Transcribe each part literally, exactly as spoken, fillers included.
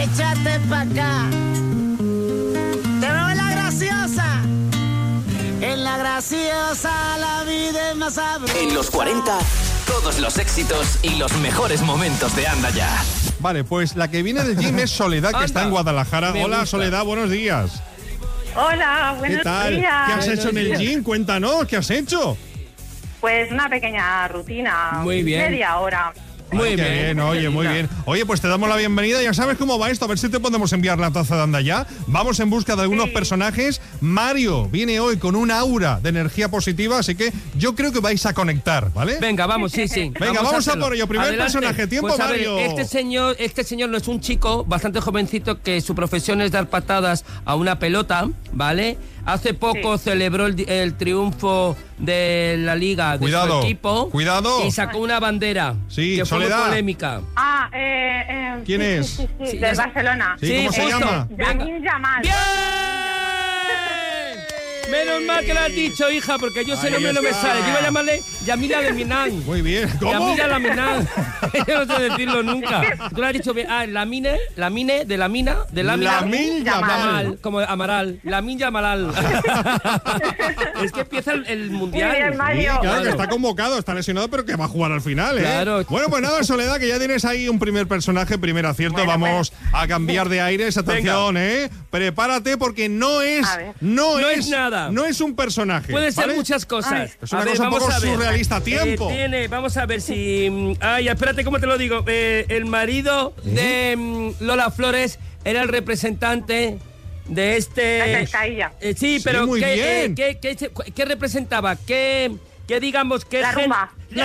échate pa' acá. Te veo en la graciosa. En la graciosa la vida es más sabrosa. En los cuarenta, todos los éxitos y los mejores momentos de Anda Ya. Vale, pues la que viene del gym es Soledad, que Anda, está en Guadalajara. me Hola, gusta. Soledad, buenos días. Hola, buenos ¿Qué tal? días. ¿Qué has Buenos hecho en el días. gym? Cuéntanos, ¿qué has hecho? Pues una pequeña rutina. Muy bien. Media hora. Muy Ay, qué bien. bien, oye, muy bien. Oye, pues te damos la bienvenida. Ya sabes cómo va esto. A ver si te podemos enviar la taza de Anda Ya. Vamos en busca de algunos Sí. personajes. Mario viene hoy con un aura de energía positiva, así que yo creo que vais a conectar, ¿vale? Venga, vamos, sí, sí. Venga, vamos a hacerlo. por ello. Primer personaje. Tiempo, Pues, a ver, Mario. este señor, este señor no es un chico bastante jovencito que su profesión es dar patadas a una pelota, ¿vale? Hace poco Sí. celebró el, el triunfo de la liga de Cuidado, su equipo. cuidado. Y sacó una bandera. Sí, que fue muy Soledad. polémica. Ah, eh, eh, ¿Quién sí, es? Sí, sí, sí, Sí, del ya- Barcelona. Sí, ¿cómo se justo. llama? Venga. Lamine Yamal. ¡Bien! Menos mal que lo has dicho, hija, porque yo ese Ahí nombre no me está. sale. Yo iba a llamarle Yamila de Minan. Muy bien. ¿Cómo? Yamila la Minan. Yo no sé decirlo nunca. Tú lo has dicho bien. Ah, Lamine, Lamine, de la mina, de la mina. Lamine Yamal. Yamal, como Amaral. Lamine Yamal. Es que empieza el, el mundial. Muy bien, Sí, Mario. claro, Claro. que está convocado, está lesionado, pero que va a jugar al final, ¿eh? Claro. Bueno, pues nada, Soledad, que ya tienes ahí un primer personaje, primer acierto. Bueno, Vamos a cambiar de aires. Atención, ¿eh? Prepárate porque no es, A ver. no, No es, es nada. no es un personaje. Puede ser ¿vale? muchas cosas. Ay. Es una A ver, cosa un vamos poco a ver. surrealista. Tiempo. Eh, tiene, vamos a ver si... mm, Ay, espérate, ¿cómo te lo digo? Eh, el marido de mm, Lola Flores era el representante de este... La pescadilla. Eh, sí, Sí, pero muy ¿qué, bien. eh, qué, qué, se- qué representaba? ¿Qué, qué digamos, qué La gen- rumba. ¡Eh!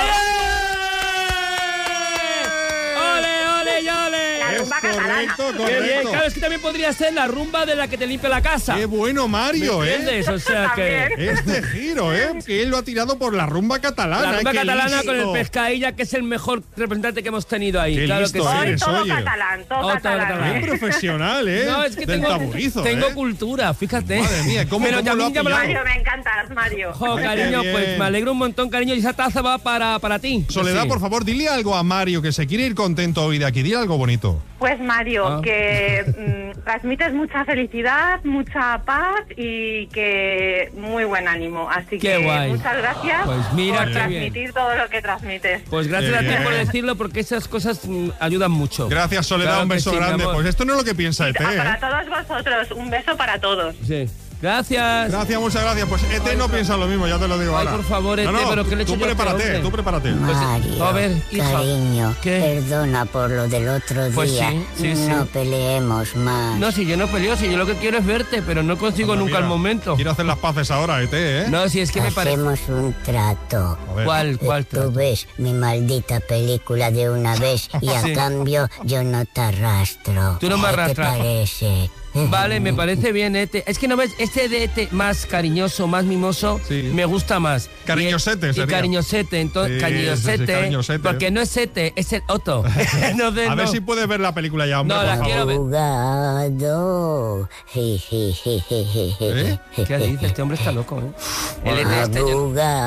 ¡Ole, ole, y ole! La Es rumba catalana. correcto, Qué bien, correcto. claro, es que también podría ser la rumba de la que te limpia la casa. Qué bueno, Mario, ¿Me ¿eh? entiendes? O sea que... También. Este giro, ¿eh? Que él lo ha tirado por la rumba catalana. La rumba ¿eh? Qué catalana listo. con el Pescadilla, que es el mejor representante que hemos tenido ahí. Qué claro listo que sí. Hoy eres, todo oye. catalán, todo Todo catalán. catalán. Qué ¿eh? profesional, ¿eh? No, es que Del tengo, taburizo, tengo ¿eh? cultura, fíjate. Madre mía, ¿cómo- Pero cómo lo ha Yamil Yamal- pillado? Mario, me encantas, Mario. Jo, Ay, qué cariño, bien. pues me alegro un montón, cariño. Y esa taza va para, para ti. Soledad, Sí. por favor, dile algo a Mario que se quiere ir contento hoy de aquí. Dile algo bonito. Pues Mario, Ah. que mm, transmites mucha felicidad, mucha paz y que muy buen ánimo. Así Qué que guay. muchas gracias Pues mira por qué transmitir bien. todo lo que transmites. Pues gracias Qué a ti bien. por decirlo, porque esas cosas mm, ayudan mucho. Gracias, Soledad. Claro un que beso sí, mi grande. amor. Pues esto no es lo que piensa E T, Ah, ¿eh? para todos vosotros, un beso para todos. Sí. Gracias. Gracias, muchas gracias. Pues E T no piensa lo mismo, ya te lo digo Ay, ahora. por favor, E T, no, no, pero ¿qué le he tú hecho yo a este prepárate, hombre? tú prepárate. Mario, a ver, hija. cariño, ¿Qué? perdona por lo del otro Pues día. sí, sí, sí. No peleemos más. No, si yo no peleo, si yo lo que quiero es verte, pero no consigo Anda, nunca mira, el momento. Quiero hacer las paces ahora, E T, ¿eh? No, si es que me parece... Hacemos un trato. A ver. ¿Cuál, cuál Tú trato? ves mi maldita película de una vez y a Sí. cambio yo no te arrastro. Tú no me ¿Qué arrastras. te parece? Vale, me parece bien, Ete. Es que no ves, este de Ete más cariñoso, más mimoso, Sí. me gusta más. Cariñosete Y, y sería. cariñosete, entonces, Sí, cariñosete, sí, sí, cariñosete. porque no es Ete, es el Otto. Entonces, A ver no. si puedes ver la película ya, hombre, No, por la favor. quiero ver. Abogado. Je, je, je, je, je, ¿Eh? ¿Qué dice? Este hombre está loco, ¿eh? El Ete este... yo-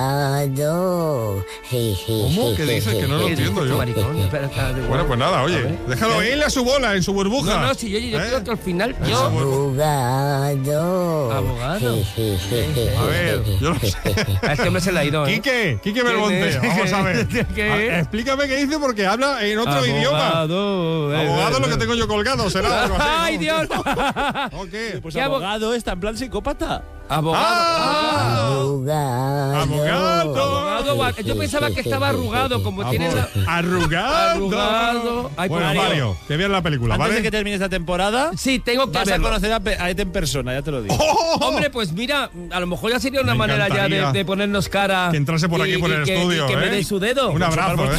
Abogado. Je, je, ¿Cómo? je, ¿Qué je, dices? Que no lo je, entiendo Este yo. maricón, espera, espera, da igual. Bueno, pues nada, A oye, ver. déjalo ¿Eh? él a su bola, en su burbuja. No, no, si yo, yo ¿Eh? creo que al final En su yo... burbuja. Abogado. Abogado. Je, je, je, je, A ver, yo no sé. A este hombre se le ha ido, ¿eh? Quique, Quique ¿Quién Belmonte, es? vamos a ver. ¿Qué? A- explícame qué dice porque habla en otro idioma. Abogado. eh, Abogado eh, es lo eh. que tengo yo colgado, será algo así. ¿no? ¡Ay, Dios! ¿O qué? Pues ¿Qué abo- abogado está en plan psicópata. Abogado. ¡Ah! Abogado. Abogado. Abogado, yo pensaba que estaba arrugado, como tiene la... Arrugado. Arrugado. Ay, Bueno, por Dios. Mario, que vean la película, Antes ¿vale? de que termine esta temporada, Sí, tengo que vas a verlo. conocer a, Pe- a Ete en persona, ya te lo digo. ¡Oh! Hombre, pues mira, a lo mejor ya sería una Me manera ya encantaría de, de ponernos cara. que entrase por aquí y- por y el que- estudio, y que me ¿eh? dé su dedo. Un abrazo, ¿eh?